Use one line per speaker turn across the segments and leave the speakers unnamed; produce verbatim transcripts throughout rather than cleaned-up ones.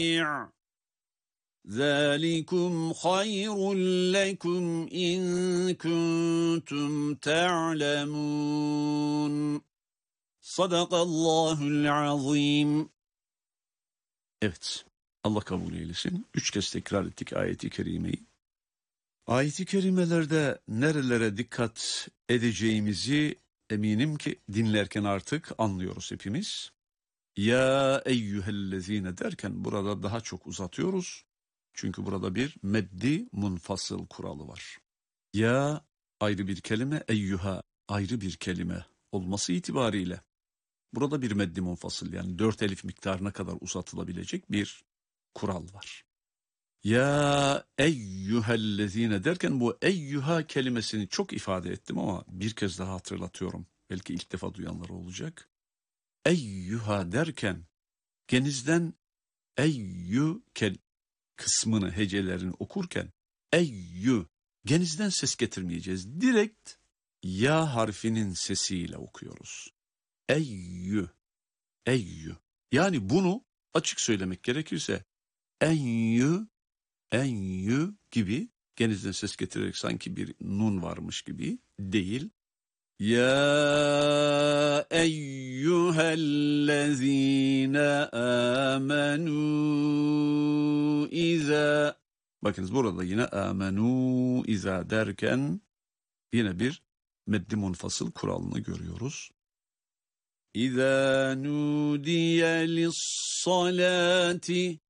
ذَٰلِكُمْ خَيْرٌ لَكُمْ اِنْ كُنْتُمْ تَعْلَمُونَ. Sadakallahul azim. Evet, Allah kabul eylesin. Üç kez tekrar ettik ayeti kerimeyi. Ayeti kerimelerde nerelere dikkat edeceğimizi eminim ki dinlerken artık anlıyoruz hepimiz. Ya eyyühellezine derken burada daha çok uzatıyoruz. Çünkü burada bir meddi munfasıl kuralı var. Ya ayrı bir kelime, eyyüha ayrı bir kelime olması itibariyle burada bir meddi munfasıl, yani dört elif miktarına kadar uzatılabilecek bir kural var. Ya eyyühellezine derken bu eyyüha kelimesini çok ifade ettim ama bir kez daha hatırlatıyorum. Belki ilk defa duyanlar olacak. Eyyüha derken genizden eyyü kel kısmını, hecelerini okurken eyyü genizden ses getirmeyeceğiz. Direkt ya harfinin sesiyle okuyoruz. Eyyü, eyyü. Yani bunu açık söylemek gerekirse enyü, enyü gibi genizden ses getirerek sanki bir nun varmış gibi değil. Ya eyyühellezine amenu iza. Bakınız burada yine amenu iza derken yine bir meddi munfasıl kuralını görüyoruz. İza nudiye lissalati,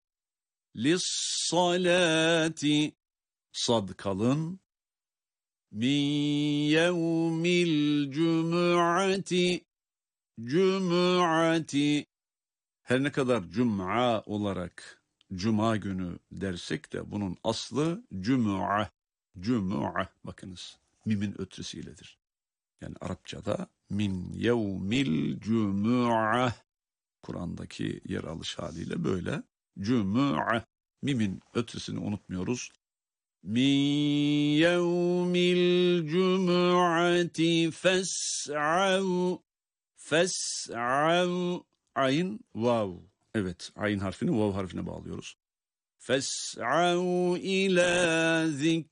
lissalati, sad kalın. Min yevmil cum'ati, cum'ati. Her ne kadar cum'a olarak cuma günü dersek de bunun aslı cum'a, cum'a. Bakınız mimin ötresiyledir. Yani Arapçada min yevmil cum'a, Kur'an'daki yer alış haliyle böyle. Cum'a, mimin ötresini unutmuyoruz. Min yevmil cum'ati fes'av, fes'av, ayn vav. Evet, ayn harfini vav harfine bağlıyoruz. Fes'av ila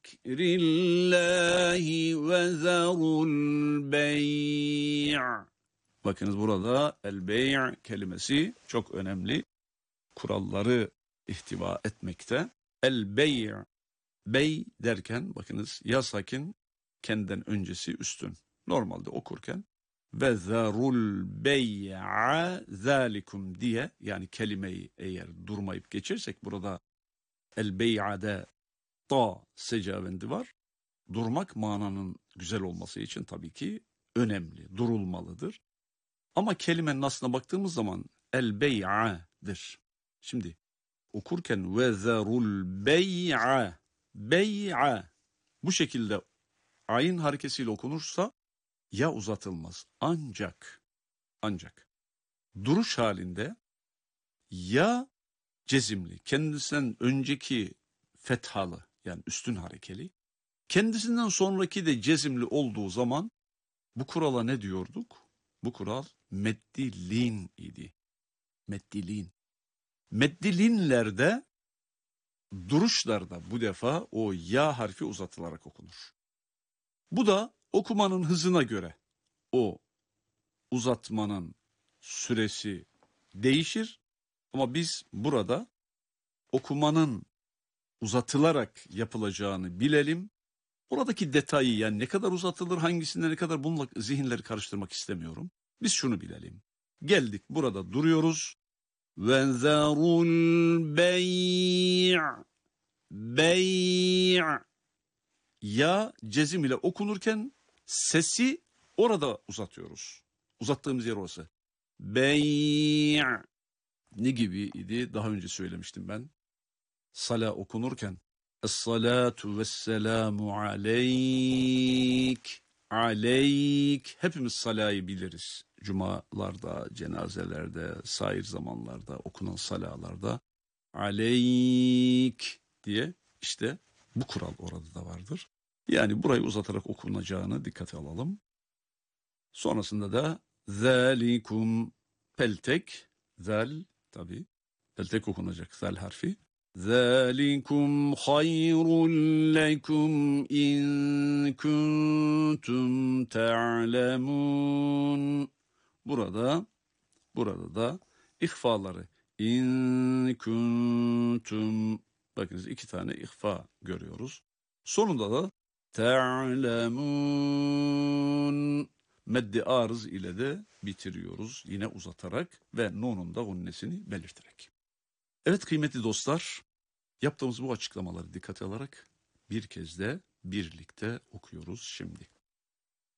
zikrillahi ve zarul bey'. Bakınız burada el bey' kelimesi çok önemli kuralları ihtiva etmekte. El bey', bey derken bakınız ya sakin, kendinden öncesi üstün. Normalde okurken ve zarul bey'a zalikum diye, yani kelimeyi eğer durmayıp geçersek burada el bey'ade ta secavendi var. Durmak mananın güzel olması için tabii ki önemli, durulmalıdır. Ama kelimenin aslına baktığımız zaman el bey'adır. Şimdi okurken ve zarul bey'a, bey'a bu şekilde ayn harekesiyle okunursa ya uzatılmaz. Ancak, ancak duruş halinde ya cezimli, kendisinden önceki fethalı, yani üstün harekeli, kendisinden sonraki de cezimli olduğu zaman bu kurala ne diyorduk? Bu kural meddilin idi. Meddilin. Meddilinlerde duruşlarda bu defa o ya harfi uzatılarak okunur. Bu da okumanın hızına göre o uzatmanın süresi değişir. Ama biz burada okumanın uzatılarak yapılacağını bilelim. Oradaki detayı, yani ne kadar uzatılır, hangisinde ne kadar, bununla zihinleri karıştırmak istemiyorum. Biz şunu bilelim. Geldik, burada duruyoruz. Ve zarul bey' bey' ya cezim ile okunurken sesi orada uzatıyoruz. Uzattığımız yer orası. Bey' ne gibi idi? Daha önce söylemiştim ben. Sala okunurken Es-salatu vesselamu aleyk, aleyk. Hepimiz salayı biliriz. Cumalarda, cenazelerde, sair zamanlarda okunan salalarda aleyk diye, işte bu kural orada da vardır. Yani burayı uzatarak okunacağını dikkate alalım. Sonrasında da zalikum peltek, zal tabi tek okunacak zal harfi. ذَٰلِكُمْ خَيْرٌ لَكُمْ اِنْ كُنْتُمْ تَعْلَمُونَ. Burada, burada da ihfaları in kuntum, bakınız iki tane ihfa görüyoruz. Sonunda da ta'lemun meddi arız ile de bitiriyoruz. Yine uzatarak ve nunun da gunnesini belirterek. Evet kıymetli dostlar, yaptığımız bu açıklamaları dikkate alarak bir kez de birlikte okuyoruz şimdi.